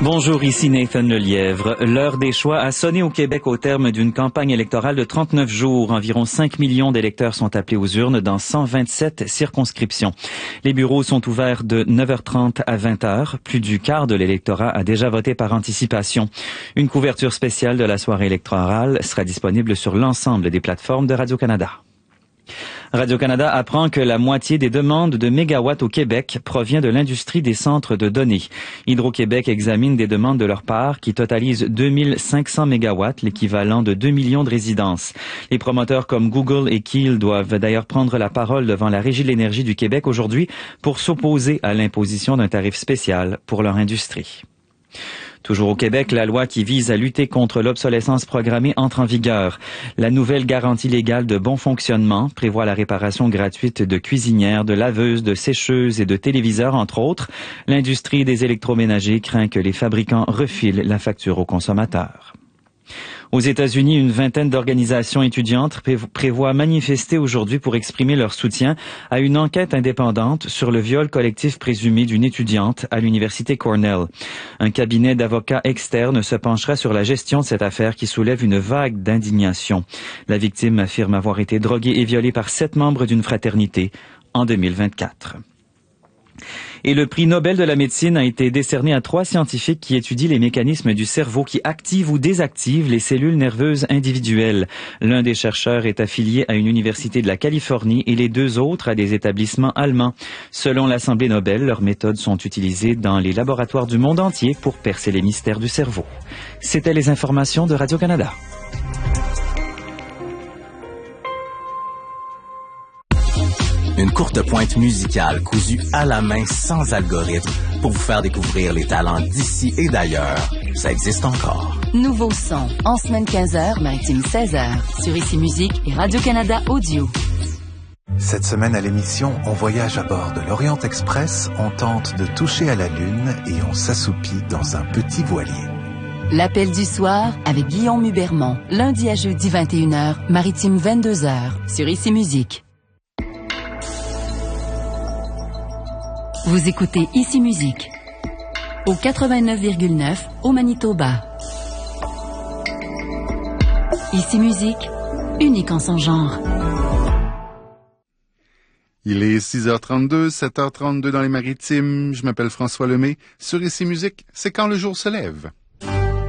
Bonjour, ici Nathan Lelièvre. L'heure des choix a sonné au Québec au terme d'une campagne électorale de 39 jours. Environ 5 millions d'électeurs sont appelés aux urnes dans 127 circonscriptions. Les bureaux sont ouverts de 9h30 à 20h. Plus du quart de l'électorat a déjà voté par anticipation. Une couverture spéciale de la soirée électorale sera disponible sur l'ensemble des plateformes de Radio-Canada. Radio-Canada apprend que la moitié des demandes de mégawatts au Québec provient de l'industrie des centres de données. Hydro-Québec examine des demandes de leur part qui totalisent 2500 mégawatts, l'équivalent de 2 millions de résidences. Les promoteurs comme Google et Keel doivent d'ailleurs prendre la parole devant la Régie de l'énergie du Québec aujourd'hui pour s'opposer à l'imposition d'un tarif spécial pour leur industrie. Toujours au Québec, la loi qui vise à lutter contre l'obsolescence programmée entre en vigueur. La nouvelle garantie légale de bon fonctionnement prévoit la réparation gratuite de cuisinières, de laveuses, de sécheuses et de téléviseurs, entre autres. L'industrie des électroménagers craint que les fabricants refilent la facture aux consommateurs. Aux États-Unis, une vingtaine d'organisations étudiantes prévoient manifester aujourd'hui pour exprimer leur soutien à une enquête indépendante sur le viol collectif présumé d'une étudiante à l'université Cornell. Un cabinet d'avocats externes se penchera sur la gestion de cette affaire qui soulève une vague d'indignation. La victime affirme avoir été droguée et violée par 7 membres d'une fraternité en 2024. Et le prix Nobel de la médecine a été décerné à 3 scientifiques qui étudient les mécanismes du cerveau qui activent ou désactivent les cellules nerveuses individuelles. L'un des chercheurs est affilié à une université de la Californie et les 2 autres à des établissements allemands. Selon l'Assemblée Nobel, leurs méthodes sont utilisées dans les laboratoires du monde entier pour percer les mystères du cerveau. C'étaient les informations de Radio-Canada. Une courte pointe musicale cousue à la main sans algorithme pour vous faire découvrir les talents d'ici et d'ailleurs. Ça existe encore. Nouveau son, en semaine 15h, maritime 16h, sur Ici Musique et Radio-Canada Audio. Cette semaine à l'émission, on voyage à bord de l'Orient Express, on tente de toucher à la Lune et on s'assoupit dans un petit voilier. L'appel du soir avec Guillaume Hubermont, lundi à jeudi 21h, maritime 22h, sur Ici Musique. Vous écoutez Ici Musique au 89,9 au Manitoba. Ici Musique, unique en son genre. Il est 6h32, 7h32 dans les Maritimes. Je m'appelle François Lemay. Sur Ici Musique, c'est quand le jour se lève.